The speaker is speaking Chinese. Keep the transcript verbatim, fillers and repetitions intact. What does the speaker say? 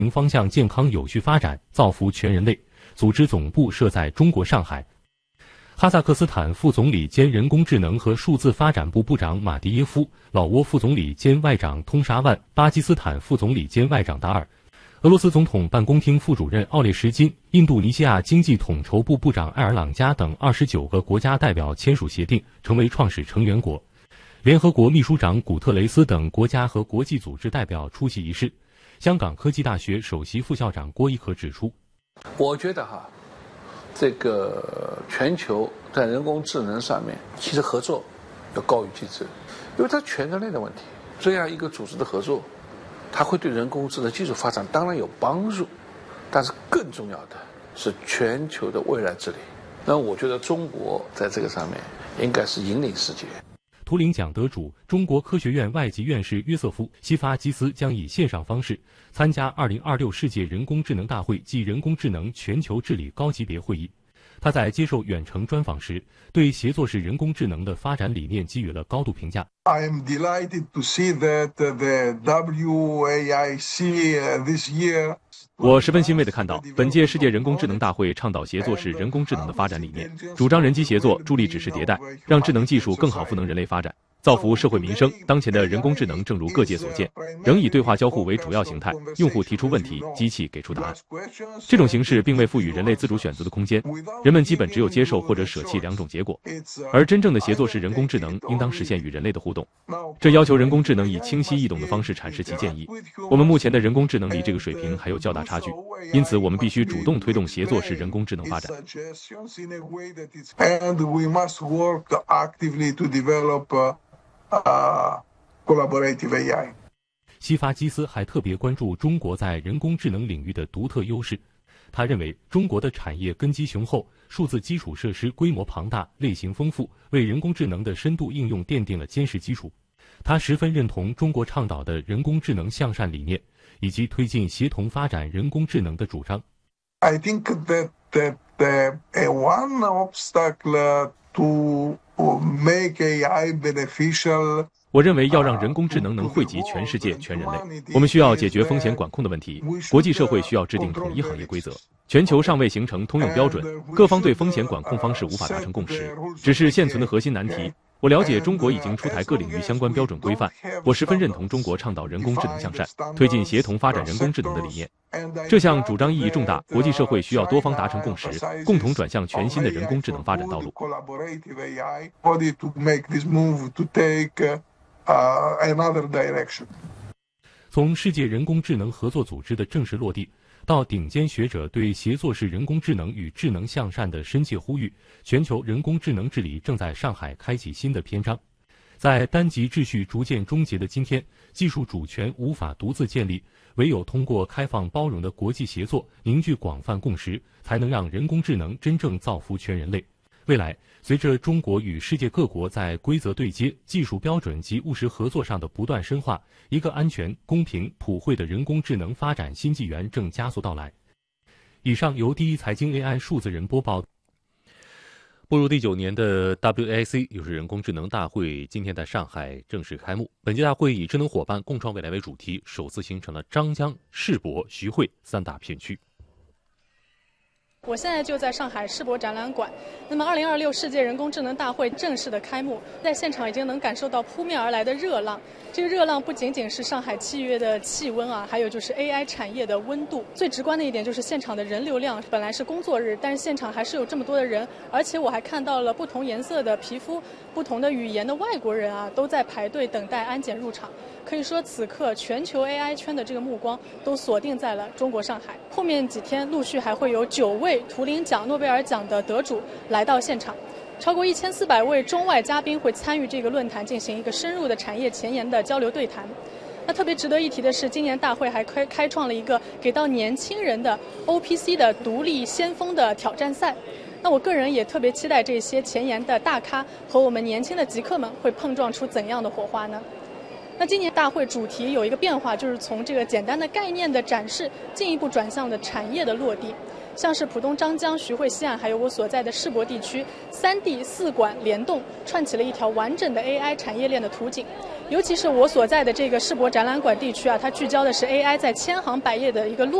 方向健康有序发展，造福全人类。组织总部设在中国上海。哈萨克斯坦副总理兼人工智能和数字发展部部长马迪耶夫，老挝副总理兼外长通沙万，巴基斯坦副总理兼外长达尔，俄罗斯总统办公厅副主任奥列什金，印度尼西亚经济统筹部部长埃尔朗加等二十九个国家代表签署协定，成为创始成员国。联合国秘书长古特雷斯等国家和国际组织代表出席仪式。香港科技大学首席副校长郭一可指出， 我觉得哈，这个全球在人工智能上面其实合作要高于竞争，因为它全人类的问题。这样一个组织的合作，它会对人工智能技术发展当然有帮助，但是更重要的是全球的未来治理。那我觉得中国在这个上面应该是引领世界。 图灵奖得主、中国科学院外籍院士约瑟夫·西法基斯将以线上方式参加二零二六世界人工智能大会暨人工智能全球治理高级别会议。他在接受远程专访时，对协作式人工智能的发展理念给予了高度评价。 I am delighted to see that the W A I C this year. 我十分欣慰地看到，本届世界人工智能大会倡导协作式人工智能的发展理念，主张人机协作，助力指示迭代，让智能技术更好赋能人类发展，造福社会民生。当前的人工智能正如各界所见，仍以对话交互为主要形态，用户提出问题，机器给出答案。这种形式并未赋予人类自主选择的空间，人们基本只有接受或者舍弃两种结果。而真正的协作式人工智能应当实现与人类的互动，这要求人工智能以清晰易懂的方式阐释其建议。我们目前的人工智能离这个水平还有较大差距，因此我们必须主动推动协作式人工智能发展。 And we must work actively to develop uh, collaborative A I. 西法基斯还特别关注中国在人工智能领域的独特优势。他认为中国的产业根基雄厚，数字基础设施规模庞大，类型丰富，为人工智能的深度应用奠定了坚实基础。他十分认同中国倡导的人工智能向善理念，以及推进协同发展人工智能的主张。 I think that, that uh, one obstacle to make A I beneficial. 我认为要让人工智能能惠及全世界、全人类，我们需要解决风险管控的问题。国际社会需要制定统一行业规则。全球尚未形成通用标准，各方对风险管控方式无法达成共识，只是现存的核心难题。我了解中国已经出台各领域相关标准规范，我十分认同中国倡导人工智能向善，推进协同发展人工智能的理念。这项主张意义重大，国际社会需要多方达成共识，共同转向全新的人工智能发展道路。 Uh, another direction. 从世界人工智能合作组织的正式落地，到顶尖学者对协作式人工智能与智能向善的深切呼吁，全球人工智能治理正在上海开启新的篇章。在单极秩序逐渐终结的今天，技术主权无法独自建立，唯有通过开放包容的国际协作，凝聚广泛共识，才能让人工智能真正造福全人类。未来，随着中国与世界各国在规则对接、技术标准及务实合作上的不断深化，一个安全、公平、普惠的人工智能发展新纪元正加速到来。以上由第一财经 A I 数字人播报。 步入第九年的 W A I C 又是人工智能大会，今天在上海正式开幕。本届大会以智能伙伴共创未来为主题，首次形成了张江、世博、徐汇三大片区。 我现在就在上海世博展览馆。那么，二零二六世界人工智能大会正式的开幕，在现场已经能感受到扑面而来的热浪。这个热浪不仅仅是上海七月的气温啊，还有就是 A I 产业的温度。最直观的一点就是现场的人流量，本来是工作日，但是现场还是有这么多的人，而且我还看到了不同颜色的皮肤、不同的语言的外国人啊，都在排队等待安检入场。可以说，此刻全球 A I 圈的这个目光都锁定在了中国上海。后面几天陆续还会有九位图灵奖、诺贝尔奖的得主来到现场，超过一千四百位中外嘉宾会参与这个论坛，进行一个深入的产业前沿的交流对谈。那特别值得一提的是，今年大会还开开创了一个给到年轻人的 O P C 的独立先锋的挑战赛。那我个人也特别期待这些前沿的大咖和我们年轻的极客们会碰撞出怎样的火花呢？那今年大会主题有一个变化，就是从这个简单的概念的展示，进一步转向了产业的落地。 像是浦东张江、徐汇西岸，还有我所在的世博地区，三地四馆联动，串起了一条完整的 A I 产业链的图景。尤其是我所在的这个世博展览馆地区啊，它聚焦的是 A I 在千行百业的一个落